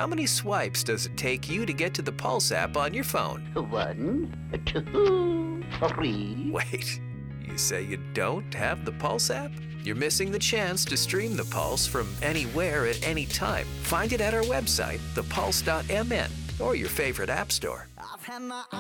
How many swipes does it take you to get to the Pulse app on your phone? 1, 2, 3. Wait, you say you don't have the Pulse app? You're missing the chance to stream the Pulse from anywhere at any time. Find it at our website, thepulse.mn, or your favorite app store. I've had my